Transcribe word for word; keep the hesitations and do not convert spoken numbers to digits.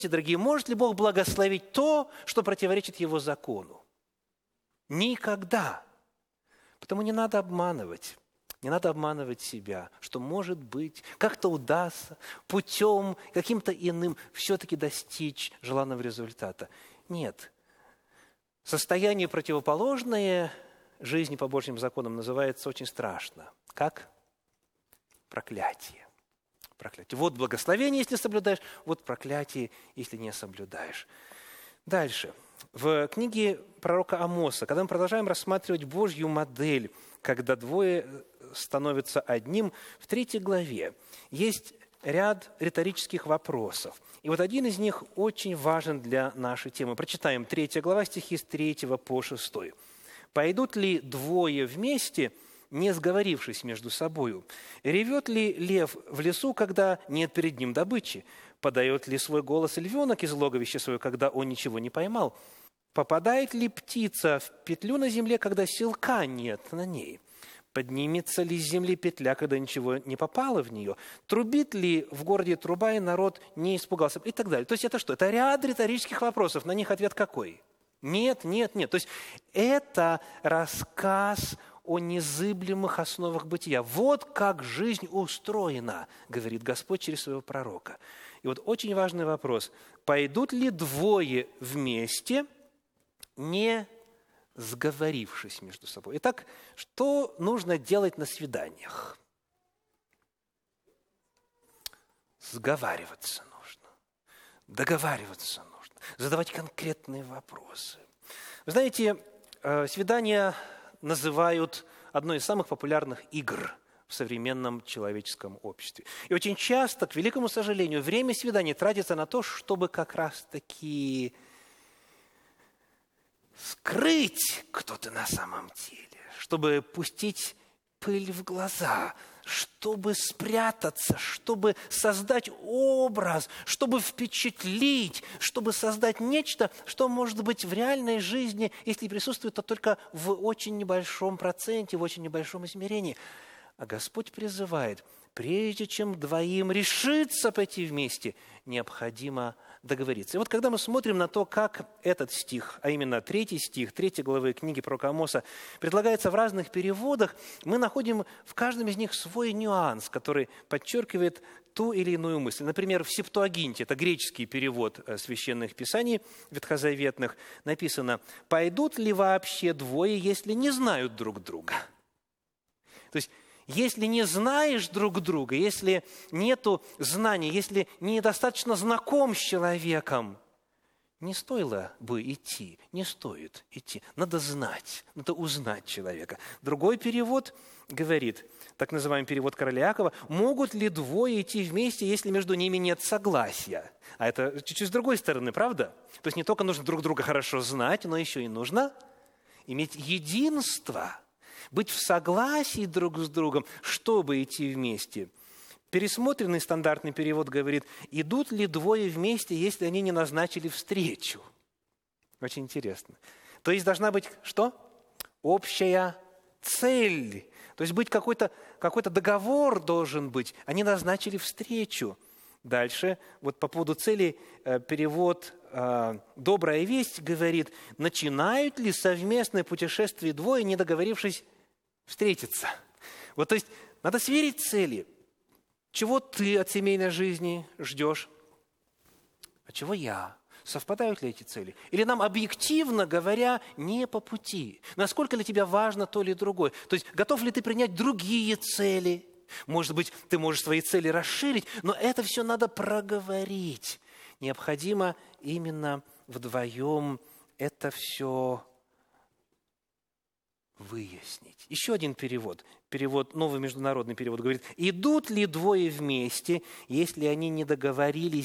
дорогие, может ли Бог благословить то, что противоречит Его закону? Никогда. Потому не надо обманывать. Не надо обманывать себя, что, может быть, как-то удастся путем каким-то иным все-таки достичь желанного результата. Нет. Состояние противоположное жизни по Божьим законам называется очень страшно. Как? Проклятие. Проклятие. Вот благословение, если соблюдаешь, вот проклятие, если не соблюдаешь. Дальше. В книге пророка Амоса, когда мы продолжаем рассматривать Божью модель, когда двое становятся одним, в третьей главе есть ряд риторических вопросов. И вот один из них очень важен для нашей темы. Прочитаем третья глава, стихи с третьего по шестой. «Пойдут ли двое вместе, не сговорившись между собою? Ревет ли лев в лесу, когда нет перед ним добычи? Подает ли свой голос львенок из логовища своего, когда он ничего не поймал? Попадает ли птица в петлю на земле, когда селка нет на ней? Поднимется ли с земли петля, когда ничего не попало в нее? Трубит ли в городе труба, и народ не испугался?» И так далее. То есть это что? Это ряд риторических вопросов. На них ответ какой? Нет, нет, нет. То есть это рассказ о незыблемых основах бытия. Вот как жизнь устроена, говорит Господь через своего пророка. И вот очень важный вопрос. Пойдут ли двое вместе, не сговорившись между собой? Итак, что нужно делать на свиданиях? Сговариваться нужно, договариваться нужно, задавать конкретные вопросы. Вы знаете, свидания называют одной из самых популярных игр в современном человеческом обществе. И очень часто, к великому сожалению, время свиданий тратится на то, чтобы как раз-таки скрыть, кто ты на самом деле, чтобы пустить пыль в глаза, чтобы спрятаться, чтобы создать образ, чтобы впечатлить, чтобы создать нечто, что, может быть, в реальной жизни, если присутствует, то только в очень небольшом проценте, в очень небольшом измерении. А Господь призывает, прежде чем двоим решиться пойти вместе, необходимо договориться. И вот когда мы смотрим на то, как этот стих, а именно третий стих, третьей главы книги пророка Амоса, предлагается в разных переводах, мы находим в каждом из них свой нюанс, который подчеркивает ту или иную мысль. Например, в Септуагинте, это греческий перевод священных писаний ветхозаветных, написано: «Пойдут ли вообще двое, если не знают друг друга?» То есть, если не знаешь друг друга, если нету знаний, если недостаточно знаком с человеком, не стоило бы идти, не стоит идти. Надо знать, надо узнать человека. Другой перевод говорит, так называемый перевод короля Иакова: «Могут ли двое идти вместе, если между ними нет согласия?» А это чуть-чуть с другой стороны, правда? То есть не только нужно друг друга хорошо знать, но еще и нужно иметь единство, быть в согласии друг с другом, чтобы идти вместе. Пересмотренный стандартный перевод говорит: идут ли двое вместе, если они не назначили встречу? Очень интересно. То есть должна быть что? Общая цель. То есть быть какой-то, какой-то договор должен быть. Они назначили встречу. Дальше, вот по поводу цели, перевод «Добрая весть» говорит: начинают ли совместное путешествие двое, не договорившись встретиться? Вот, то есть надо сверить цели. Чего ты от семейной жизни ждешь? А чего я? Совпадают ли эти цели? Или нам, объективно говоря, не по пути? Насколько для тебя важно то или другое? То есть готов ли ты принять другие цели? Может быть, ты можешь свои цели расширить, но это все надо проговорить. Необходимо именно вдвоем это все выяснить. Еще один перевод, перевод, новый международный перевод говорит: идут ли двое вместе, если они не договорились